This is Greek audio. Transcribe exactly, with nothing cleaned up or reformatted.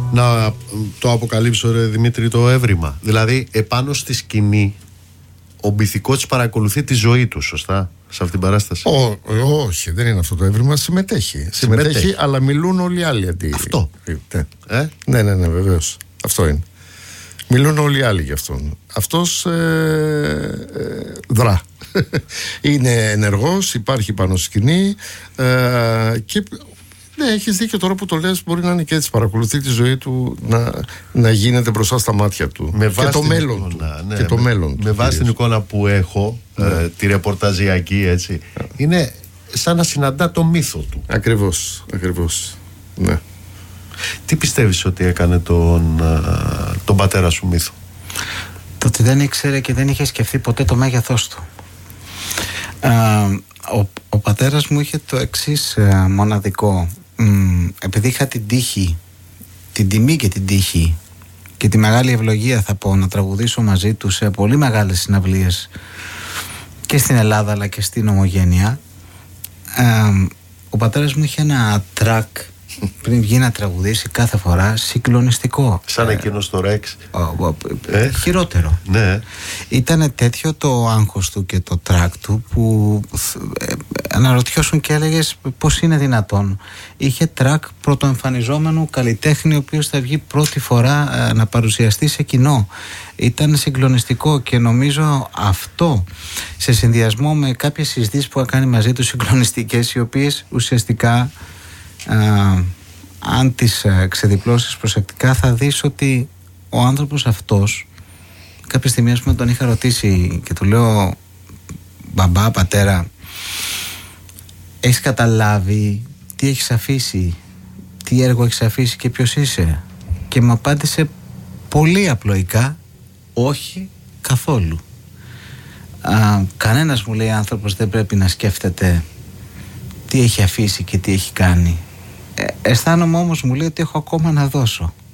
να το αποκαλύψω, ρε Δημήτρη, το έβριμα. Δηλαδή, επάνω στη σκηνή, ο μπιθηκότης παρακολουθεί τη ζωή του, σωστά, σε αυτήν την παράσταση? Ό, όχι, δεν είναι αυτό το έβριμα. Συμμετέχει. Συμμετέχει, συμμετέχει αλλά μιλούν όλοι οι άλλοι αντί. Αυτό. Ναι, ε? ναι, ναι, ναι, βεβαίως. Αυτό είναι. Μιλούν όλοι οι άλλοι για αυτόν. Αυτός ε, ε, δρά. Είναι ενεργός, υπάρχει πάνω στη σκηνή ε, και ναι, έχεις δίκιο τώρα που το λες, μπορεί να είναι και έτσι. Παρακολουθεί τη ζωή του να, να γίνεται μπροστά στα μάτια του. Με και το μέλλον εικόνα, του. Ναι, και το με, μέλλον με του. βάση την εικόνα που έχω, ναι. ε, τη ρεπορταζιακή, έτσι, yeah. είναι σαν να συναντά το μύθο του. Ακριβώς, ακριβώς. Ναι. Τι πιστεύεις ότι έκανε τον, τον πατέρα σου μύθο? Το ότι δεν ήξερε και δεν είχε σκεφτεί ποτέ το μέγεθός του. Α, ο, ο πατέρας μου είχε το εξής α, μοναδικό. Μ, επειδή είχα την τύχη, την τιμή και την τύχη και τη μεγάλη ευλογία, θα πω, να τραγουδήσω μαζί του σε πολύ μεγάλες συναυλίες και στην Ελλάδα αλλά και στην Ομογένεια, α, ο πατέρας μου είχε ένα τρακ πριν βγει να τραγουδήσει κάθε φορά συγκλονιστικό. Σαν εκείνο στο Ρεξ. Ε? Χειρότερο. Ναι. Ήτανε τέτοιο το άγχος του και το τρακ του που ε, αναρωτιώσουν και έλεγες πώς είναι δυνατόν. Είχε τρακ πρωτοεμφανιζόμενου καλλιτέχνη ο οποίος θα βγει πρώτη φορά ε, να παρουσιαστεί σε κοινό. Ήταν συγκλονιστικό και νομίζω αυτό σε συνδυασμό με κάποιες συζητήσεις που έκανε μαζί του συγκλονιστικές, οι οποίες ουσιαστικά Uh, αν τις uh, ξεδιπλώσεις προσεκτικά θα δεις ότι ο άνθρωπος αυτός, κάποια στιγμή ας πούμε τον είχα ρωτήσει και του λέω, μπαμπά, πατέρα, έχεις καταλάβει τι έχεις αφήσει, τι έργο έχεις αφήσει και ποιος είσαι? Και μου απάντησε πολύ απλοϊκά, όχι καθόλου. uh, Κανένας, μου λέει, άνθρωπος δεν πρέπει να σκέφτεται τι έχει αφήσει και τι έχει κάνει. Ε, αισθάνομαι όμως, μου λέει, ότι έχω ακόμα να δώσω.